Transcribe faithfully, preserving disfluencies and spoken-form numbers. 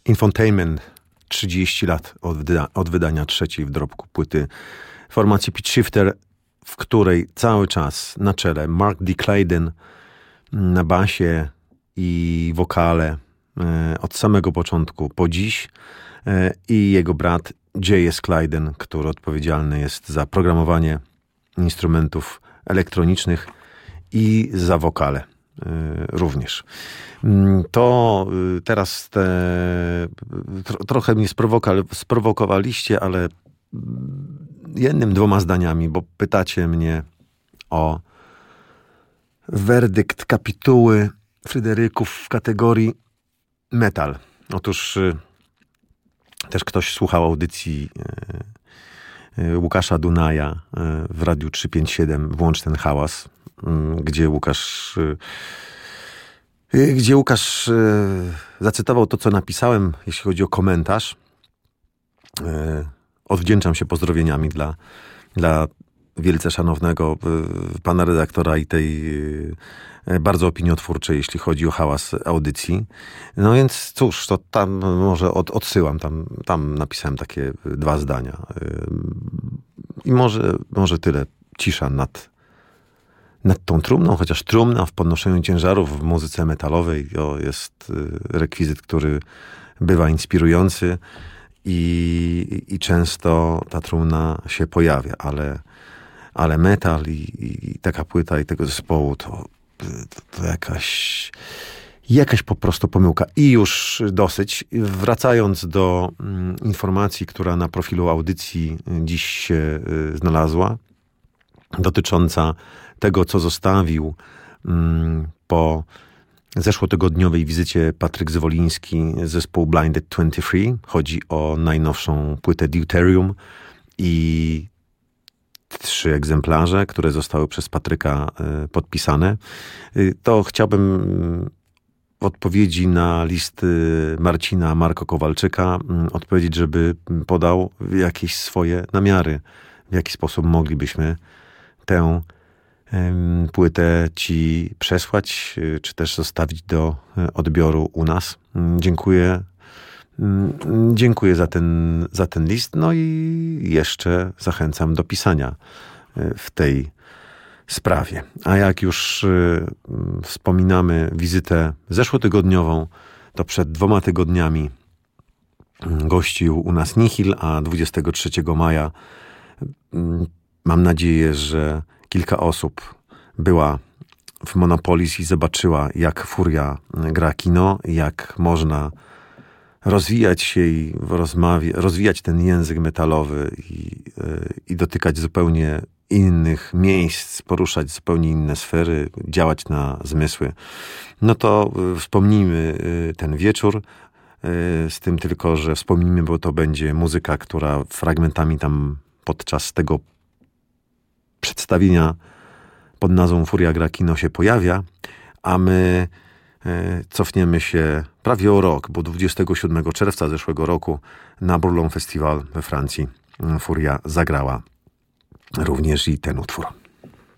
Infotainment, trzydzieści lat od, wyda- od wydania trzeciej w dorobku płyty formacji Pitch Shifter, w której cały czas na czele Mark D. Clayden na basie i wokale e, od samego początku po dziś e, i jego brat J S. Clayden, który odpowiedzialny jest za programowanie instrumentów elektronicznych i za wokale y, również. To y, teraz te, tro, trochę mnie sprowoka- sprowokowaliście, ale jednym, dwoma zdaniami, bo pytacie mnie o werdykt kapituły Fryderyków w kategorii metal. Otóż y, też ktoś słuchał audycji y, Łukasza Dunaja w Radiu trzysta pięćdziesiąt siedem, Włącz ten hałas, gdzie Łukasz gdzie Łukasz zacytował to, co napisałem, jeśli chodzi o komentarz. Odwdzięczam się pozdrowieniami dla, dla wielce szanownego pana redaktora i tej bardzo opiniotwórczej, jeśli chodzi o hałas audycji. No więc cóż, to tam może od, odsyłam, tam, tam napisałem takie dwa zdania. I może, może tyle. Cisza nad, nad tą trumną, chociaż trumna w podnoszeniu ciężarów w muzyce metalowej to jest rekwizyt, który bywa inspirujący i, i często ta trumna się pojawia, ale, ale metal i, i taka płyta i tego zespołu to To, to jakaś, jakaś po prostu pomyłka. I już dosyć. Wracając do mm, informacji, która na profilu audycji dziś się y, znalazła, dotycząca tego, co zostawił mm, po zeszłotygodniowej wizycie Patryk Zwoliński, zespół Blinded dwadzieścia trzy. Chodzi o najnowszą płytę Deuterium i trzy egzemplarze, które zostały przez Patryka y, podpisane. Y, to chciałbym w odpowiedzi na list y, Marcina Marko Kowalczyka y, odpowiedzieć, żeby podał jakieś swoje namiary, w jaki sposób moglibyśmy tę y, płytę ci przesłać, y, czy też zostawić do y, odbioru u nas. Y, dziękuję. Dziękuję za ten, za ten list, no i jeszcze zachęcam do pisania w tej sprawie. A jak już wspominamy wizytę zeszłotygodniową, to przed dwoma tygodniami gościł u nas Nihil, a dwudziestego trzeciego maja mam nadzieję, że kilka osób była w Monopolis i zobaczyła, jak Furia gra kino, jak można rozwijać się i rozmawiać, rozwijać ten język metalowy i, i dotykać zupełnie innych miejsc, poruszać zupełnie inne sfery, działać na zmysły. No to wspomnijmy ten wieczór, z tym tylko, że wspomnijmy, bo to będzie muzyka, która fragmentami tam podczas tego przedstawienia pod nazwą Furia gra kino się pojawia, a my cofniemy się prawie o rok, bo dwudziestego siódmego czerwca zeszłego roku na Bourlon Festival we Francji Furia zagrała również i ten utwór.